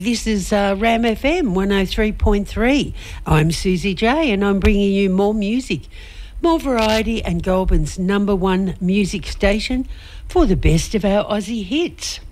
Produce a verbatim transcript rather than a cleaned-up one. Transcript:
This is uh, Ram F M one oh three point three. I'm Susie J and I'm bringing you more music, more variety and Goulburn's number one music station for the best of our Aussie hits.